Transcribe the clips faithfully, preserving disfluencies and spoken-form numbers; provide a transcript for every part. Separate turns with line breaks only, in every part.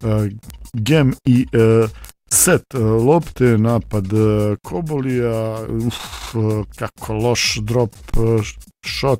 gem i set lopte, napad Kobolija, uf, kako loš drop shot,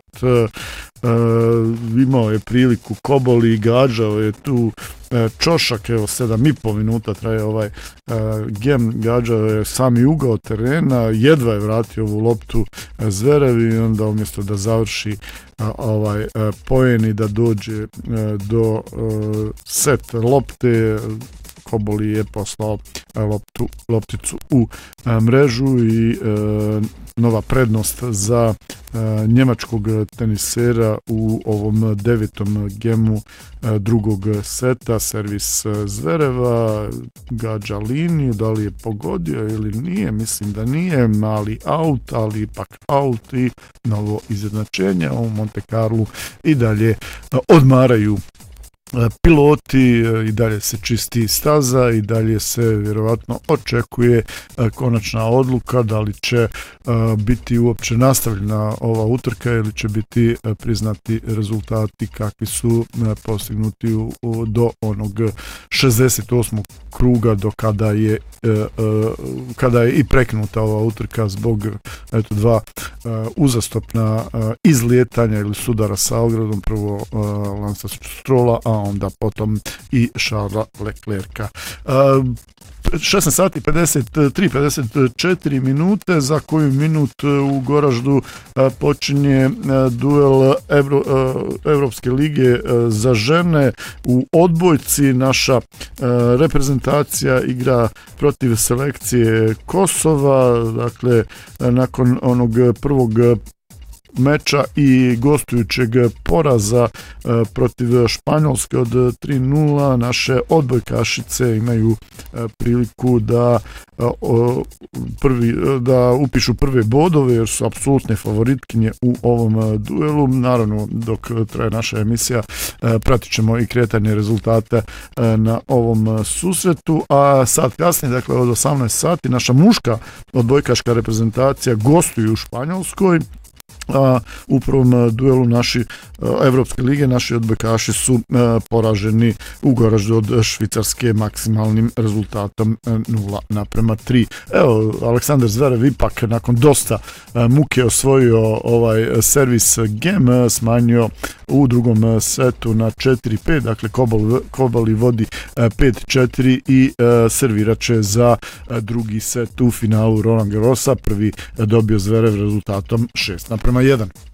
imao je priliku Koboli, gađao je tu čošak, evo sedam i pol minuta traje ovaj gem, gađao je sami ugao terena, jedva je vratio ovu loptu Zverev i onda umjesto da završi ovaj poen i da dođe do set lopte, Koboli je poslao loptu, lopticu u mrežu i e, nova prednost za e, njemačkog tenisera u ovom devetom gemu e, drugog seta. Servis Zvereva, gađa liniju, da li je pogodio ili nije, mislim da nije, mali out, ali ipak out i novo izjednačenje. U Monte Carlu i dalje e, odmaraju piloti, i dalje se čisti staza i dalje se vjerovatno očekuje konačna odluka da li će biti uopće nastavljena ova utrka ili će biti priznati rezultati kakvi su postignuti do onog šezdeset osmog kruga do kada je kada je i prekinuta ova utrka zbog eto dva uzastopna izlijetanja ili sudara sa ogradom, prvo Lansa Strolla, a onda potom i Charlesa Leclerca. šesnaest sati pedeset tri pedeset četiri minute, za koju minut u Goraždu počinje duel Evro, Evropske lige za žene u odbojci. Naša reprezentacija igra protiv selekcije Kosova, dakle nakon onog prvog meča i gostujućeg poraza e, protiv Španjolske od tri nula, naše odbojkašice imaju e, priliku da e, o, prvi, da upišu prve bodove jer su apsolutne favoritkinje u ovom duelu. Naravno, dok traje naša emisija, e, pratit ćemo i kretanje rezultata e, na ovom susretu, a sad kasnije, dakle od osamnaest sati, naša muška odbojkaška reprezentacija gostuje u Španjolskoj. A, u prvom duelu naši Evropske lige naši odbojkaši su a, poraženi u Goraždu od Švicarske maksimalnim rezultatom nula naprema tri. Evo, Aleksandar Zverev ipak nakon dosta a, muke osvojio ovaj servis gem, smanjio u drugom setu na četiri pet, dakle Kobol, Koboli vodi pet četiri i a, serviraće za a, drugi set u finalu Roland Garrosa. Prvi a, dobio Zverev rezultatom šest naprema jedan.